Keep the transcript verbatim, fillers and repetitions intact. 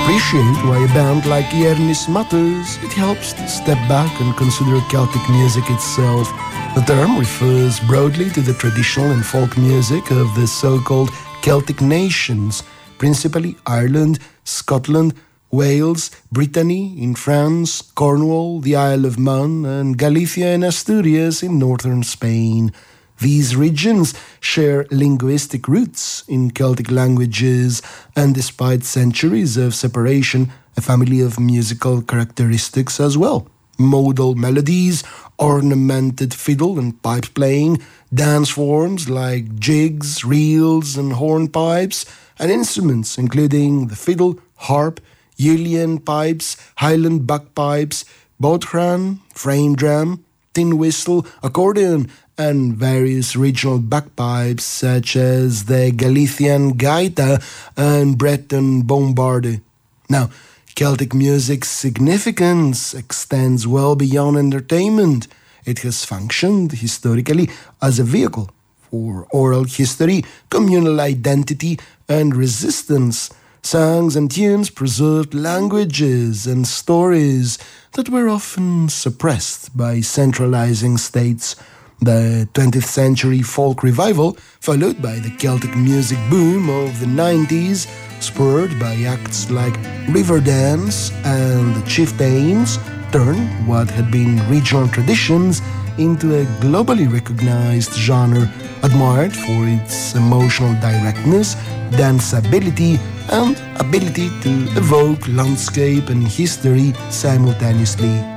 appreciate why a band like Iernis matters, it helps to step back and consider Celtic music itself. The term refers broadly to the traditional and folk music of the so-called Celtic nations, principally Ireland, Scotland, Wales, Brittany in France, Cornwall, the Isle of Man, and Galicia and Asturias in northern Spain. These regions share linguistic roots in Celtic languages, and despite centuries of separation, a family of musical characteristics as well. Modal melodies, ornamented fiddle and pipe playing, dance forms like jigs, reels and hornpipes, and instruments including the fiddle, harp, Uilleann pipes, Highland bagpipes, bodhrán, frame drum, tin whistle, accordion, and various regional bagpipes such as the Galician gaita and Breton bombarde. Now, Celtic music's significance extends well beyond entertainment. It has functioned historically as a vehicle for oral history, communal identity, and resistance. Songs and tunes preserved languages and stories that were often suppressed by centralizing states. The twentieth century folk revival, followed by the Celtic music boom of the nineties, spurred by acts like Riverdance and the Chieftains, turned what had been regional traditions into a globally recognized genre, admired for its emotional directness, danceability, and ability to evoke landscape and history simultaneously.